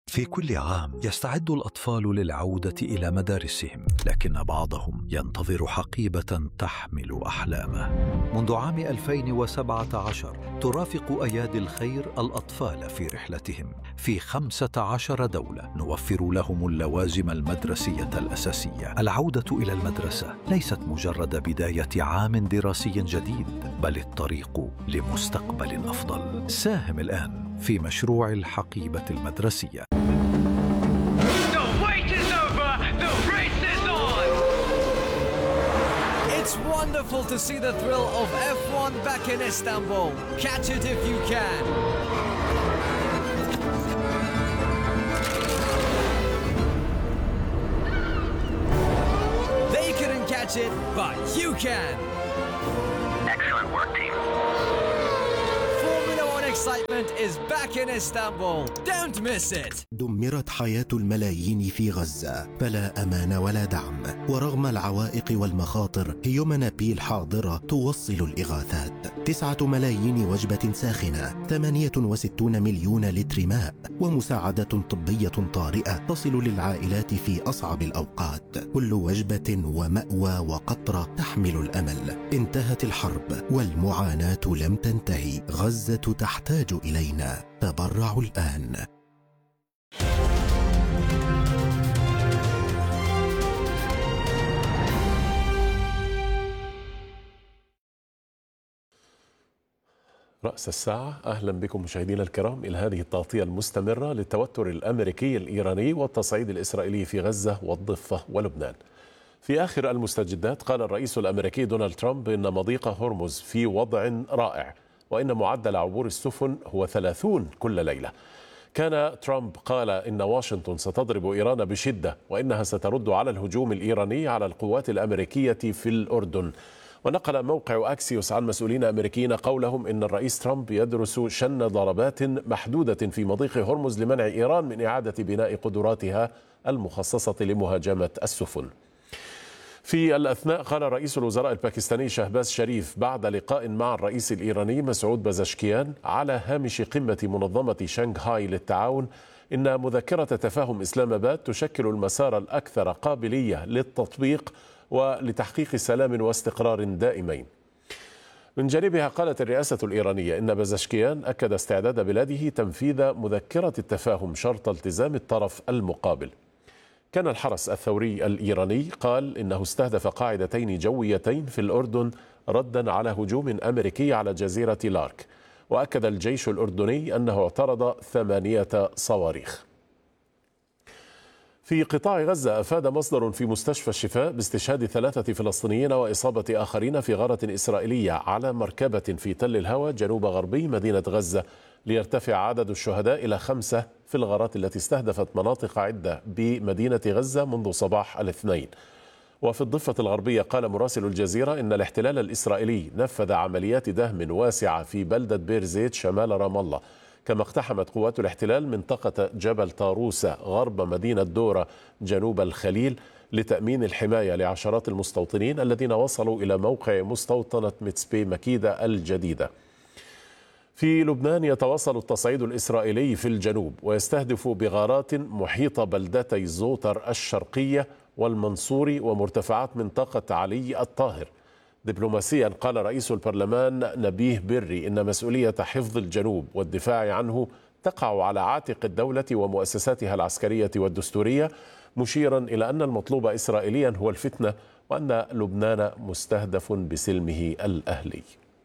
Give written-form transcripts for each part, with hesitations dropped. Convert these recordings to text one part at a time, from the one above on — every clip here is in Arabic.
في كل عام يستعد الأطفال للعودة إلى مدارسهم، لكن بعضهم ينتظر حقيبة تحمل أحلامه. منذ عام 2017 ترافق أيادي الخير الأطفال في رحلتهم في 15 دولة، نوفر لهم اللوازم المدرسية الأساسية. العودة إلى المدرسة ليست مجرد بداية عام دراسي جديد، بل الطريق لمستقبل أفضل. ساهم الآن في مشروع الحقيبة المدرسية. It's wonderful to see the thrill of F1 back in Istanbul. Catch it if you can. They couldn't catch it, but you can. Excellent work, team. Formula One excitement is back in Istanbul. Don't miss it. دمرت حياة الملايين في غزة، فلا أمان ولا دعم. ورغم العوائق والمخاطر، هيومنا بيل حاضرة توصل الإغاثات. 9 ملايين وجبة ساخنة، 68 مليون لتر ماء، ومساعدة طبية طارئة تصل للعائلات في أصعب الأوقات. كل وجبة ومأوى وقطرة تحمل الأمل. انتهت الحرب والمعاناة لم تنتهي. غزة تحتاج إلينا. تبرعوا الآن. رأس الساعة، أهلا بكم مشاهدينا الكرام إلى هذه التغطية المستمرة للتوتر الأمريكي الإيراني والتصعيد الإسرائيلي في غزة والضفة ولبنان. في آخر المستجدات قال الرئيس الأمريكي دونالد ترامب إن مضيق هرمز في وضع رائع، وإن معدل عبور السفن هو 30 كل ليلة. كان ترامب قال إن واشنطن ستضرب إيران بشدة، وإنها سترد على الهجوم الإيراني على القوات الأمريكية في الأردن. ونقل موقع أكسيوس عن مسؤولين أمريكيين قولهم إن الرئيس ترامب يدرس شن ضربات محدودة في مضيق هرمز لمنع إيران من إعادة بناء قدراتها المخصصة لمهاجمة السفن. في الأثناء قال رئيس الوزراء الباكستاني شهباز شريف بعد لقاء مع الرئيس الإيراني مسعود بزشكيان على هامش قمة منظمة شنغهاي للتعاون إن مذكرة تفاهم إسلام آباد تشكل المسار الأكثر قابلية للتطبيق ولتحقيق سلام واستقرار دائمين. من جانبها قالت الرئاسة الإيرانية إن بزشكيان أكد استعداد بلاده تنفيذ مذكرة التفاهم شرط التزام الطرف المقابل. كان الحرس الثوري الإيراني قال إنه استهدف قاعدتين جويتين في الأردن ردا على هجوم أمريكي على جزيرة لارك، وأكد الجيش الأردني أنه اعترض 8 صواريخ. في قطاع غزة أفاد مصدر في مستشفى الشفاء باستشهاد 3 فلسطينيين وإصابة آخرين في غارة إسرائيلية على مركبة في تل الهوى جنوب غربي مدينة غزة، ليرتفع عدد الشهداء إلى 5 في الغارات التي استهدفت مناطق عدة بمدينة غزة منذ صباح الاثنين. وفي الضفة الغربية قال مراسل الجزيرة إن الاحتلال الإسرائيلي نفذ عمليات دهم واسعة في بلدة بير زيت شمال رام الله، كما اقتحمت قوات الاحتلال منطقة جبل طاروسة غرب مدينة دورة جنوب الخليل لتأمين الحماية لعشرات المستوطنين الذين وصلوا إلى موقع مستوطنة متسبي مكيدة الجديدة. في لبنان يتواصل التصعيد الإسرائيلي في الجنوب ويستهدف بغارات محيط بلدتي زوتر الشرقية والمنصوري ومرتفعات منطقة علي الطاهر. دبلوماسيا قال رئيس البرلمان نبيه بري إن مسؤولية حفظ الجنوب والدفاع عنه تقع على عاتق الدولة ومؤسساتها العسكرية والدستورية، مشيرا إلى أن المطلوب إسرائيليا هو الفتنة، وأن لبنان مستهدف بسلمه الأهلي.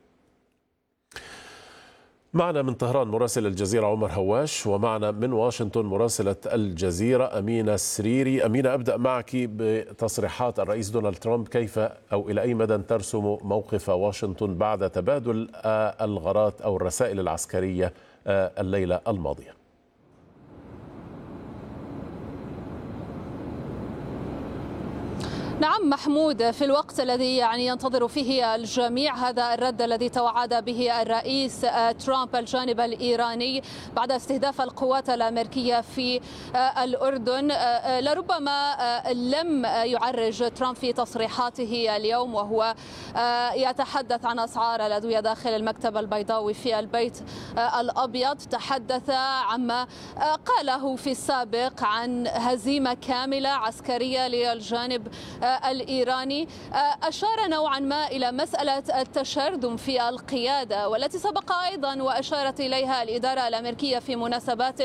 معنا من طهران مراسل الجزيرة عمر هواش، ومعنا من واشنطن مراسلة الجزيرة أمينة السريري. أمينة، أبدأ معك بتصريحات الرئيس دونالد ترامب، كيف أو إلى أي مدى ترسم موقف واشنطن بعد تبادل الغارات أو الرسائل العسكرية الليلة الماضية؟ نعم محمود، في الوقت الذي ينتظر فيه الجميع هذا الرد الذي توعد به الرئيس ترامب الجانب الإيراني بعد استهداف القوات الأمريكية في الأردن، لربما لم يعرج ترامب في تصريحاته اليوم وهو يتحدث عن أسعار الأدوية داخل المكتب البيضاوي في البيت الأبيض. تحدث عما قاله في السابق عن هزيمة كاملة عسكرية للجانب الإيراني. أشار نوعا ما إلى مسألة التشرذم في القيادة والتي سبق أيضا وأشارت إليها الإدارة الأمريكية في مناسبات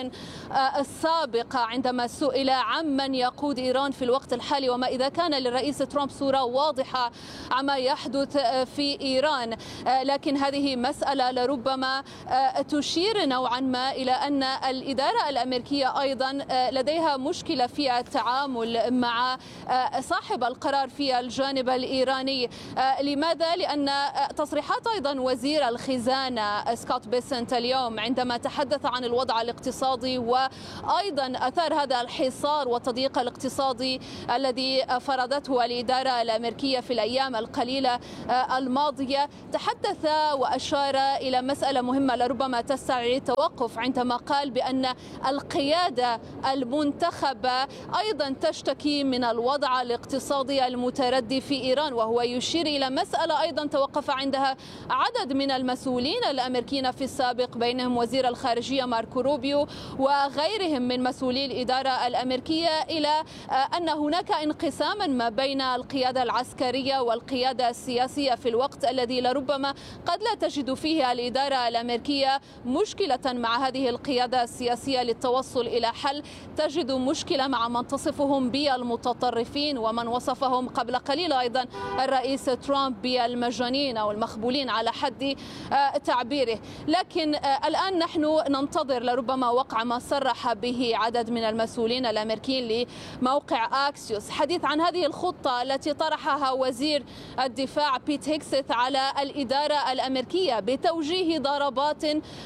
سابقة عندما سئل عمن يقود إيران في الوقت الحالي وما إذا كان للرئيس ترامب صورة واضحة عما يحدث في إيران. لكن هذه مسألة لربما تشير نوعا ما إلى أن الإدارة الأمريكية أيضا لديها مشكلة في التعامل مع صاحب القرار في الجانب الإيراني. لماذا؟ لأن تصريحات أيضا وزير الخزانة سكوت بيسنت اليوم عندما تحدث عن الوضع الاقتصادي وأيضا أثار هذا الحصار والتضييق الاقتصادي الذي فرضته الإدارة الأمريكية في الأيام القليلة الماضية، تحدث وأشار إلى مسألة مهمة لربما تستدعي التوقف عندما قال بأن القيادة المنتخبة أيضا تشتكي من الوضع الاقتصادي المتردي في إيران، وهو يشير إلى مسألة أيضا توقف عندها عدد من المسؤولين الأمريكيين في السابق بينهم وزير الخارجية ماركو روبيو وغيرهم من مسؤولي الإدارة الأمريكية، إلى أن هناك انقساما ما بين القيادة العسكرية والقيادة السياسية في الوقت الذي لربما قد لا تجد فيه الإدارة الأمريكية مشكلة مع هذه القيادة السياسية للتوصل إلى حل، تجد مشكلة مع من تصفهم بالمتطرفين ومن وصفهم قبل قليل أيضا الرئيس ترامب بالمجانين أو المخبولين على حد تعبيره. لكن الآن نحن ننتظر لربما وقع ما صرح به عدد من المسؤولين الأمريكيين لموقع أكسيوس، حديث عن هذه الخطة التي طرحها وزير الدفاع بيت هيكست على الإدارة الأمريكية بتوجيه ضربات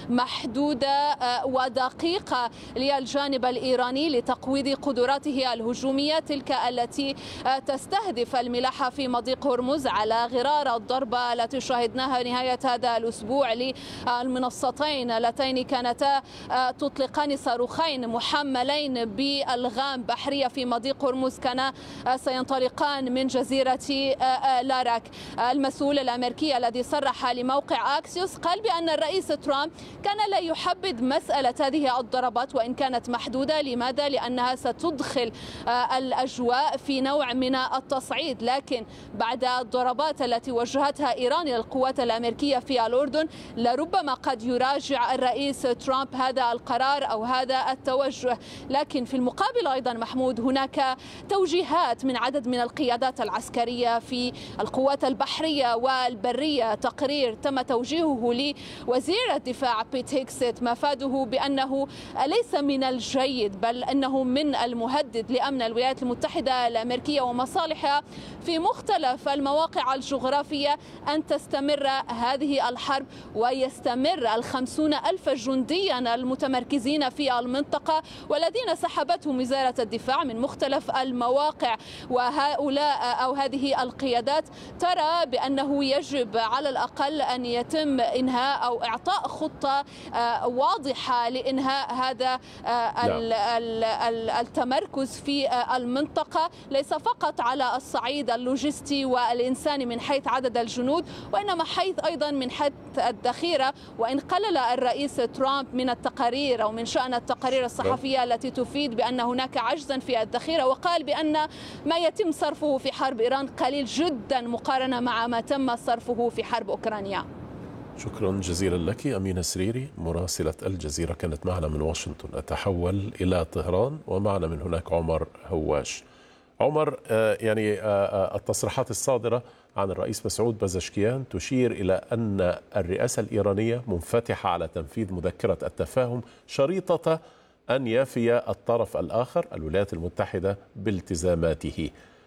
محدودة ودقيقة للجانب الإيراني لتقويض قدراته الهجومية، تلك التي تستهدف الملاحة في مضيق هرمز على غرار الضربة التي شاهدناها نهاية هذا الأسبوع للمنصتين اللتين كانتا تطلقان صاروخين محملين بألغام بحرية في مضيق هرمز كان سينطلقان من جزيرة لاراك. المسؤول الأمريكي الذي صرح لموقع أكسيوس قال بأن الرئيس ترامب كان لا يحبذ مسألة هذه الضربات وإن كانت محدودة. لماذا؟ لأنها ستدخل الأجواء في نوع من التصعيد، لكن بعد الضربات التي وجهتها إيران للقوات الأمريكية في الأردن لربما قد يراجع الرئيس ترامب هذا القرار أو هذا التوجه. لكن في المقابل أيضا محمود هناك توجيهات من عدد من القيادات العسكرية في القوات البحرية والبرية، تقرير تم توجيهه لوزير الدفاع بيت هيكست مفاده بأنه ليس من الجيد بل أنه من المهدد لأمن الولايات المتحدة الأمريكية ومصالحها في مختلف المواقع الجغرافية أن تستمر هذه الحرب ويستمر 50,000 جنديا المتمركزين في المنطقة والذين سحبتهم وزارة الدفاع من مختلف المواقع. وهؤلاء أو هذه القيادات ترى بأنه يجب على الأقل أن يتم إنهاء أو إعطاء خطة واضحة لإنهاء هذا التمركز في المنطقة، ليس فقط على الصعيد اللوجستي والإنساني من حيث عدد الجنود وإنما حيث أيضا من حيث الذخيرة. وإن قلل الرئيس ترامب من التقارير أو من شأن التقارير الصحفية التي تفيد بأن هناك عجزا في الذخيرة، وقال بأن ما يتم صرفه في حرب إيران قليل جدا مقارنة مع ما تم صرفه في حرب أوكرانيا. شكرا جزيلا لك أمينة سريري مراسلة الجزيرة كانت معنا من واشنطن. أتحول إلى طهران ومعنا من هناك عمر هواش. عمر، التصريحات الصادرة عن الرئيس مسعود بزشكيان تشير إلى أن الرئاسة الإيرانية منفتحة على تنفيذ مذكرة التفاهم شريطة أن يفي الطرف الآخر الولايات المتحدة بالتزاماته.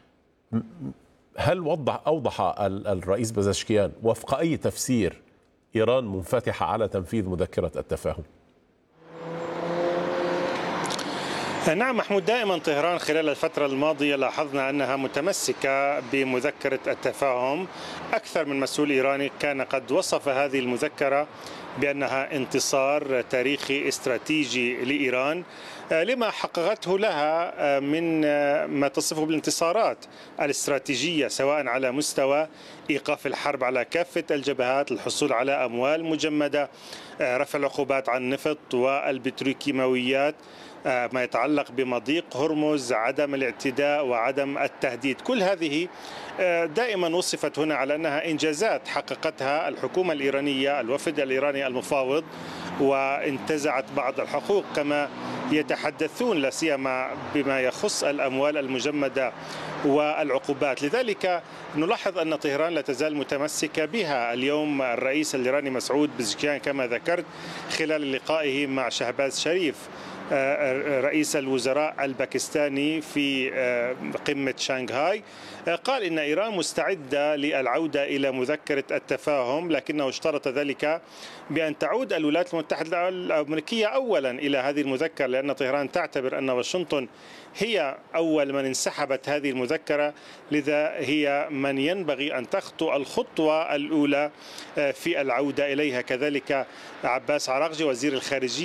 هل أوضح الرئيس بزشكيان وفق أي تفسير إيران منفتحة على تنفيذ مذكرة التفاهم؟ نعم محمود، دائما طهران خلال الفترة الماضية لاحظنا أنها متمسكة بمذكرة التفاهم. أكثر من مسؤول إيراني كان قد وصف هذه المذكرة بأنها انتصار تاريخي استراتيجي لإيران لما حققته لها من ما تصفه بالانتصارات الاستراتيجية، سواء على مستوى إيقاف الحرب على كافة الجبهات، الحصول على أموال مجمدة، رفع العقوبات عن النفط والبتروكيماويات، ما يتعلق بمضيق هرمز، عدم الاعتداء وعدم التهديد. كل هذه دائما وصفت هنا على أنها إنجازات حققتها الحكومة الإيرانية، الوفد الإيراني المفاوض، وانتزعت بعض الحقوق كما يتحدثون، لا سيما بما يخص الأموال المجمدة والعقوبات. لذلك نلاحظ أن طهران لا تزال متمسكة بها. اليوم الرئيس الإيراني مسعود بزكيان كما ذكرت خلال لقائه مع شهباز شريف رئيس الوزراء الباكستاني في قمة شانغهاي قال إن إيران مستعدة للعودة إلى مذكرة التفاهم، لكنه اشترط ذلك بأن تعود الولايات المتحدة الأمريكية أولا إلى هذه المذكرة، لأن طهران تعتبر أن واشنطن هي أول من انسحبت هذه المذكرة، لذا هي من ينبغي أن تخطو الخطوة الأولى في العودة إليها. كذلك عباس عراقجي وزير الخارجية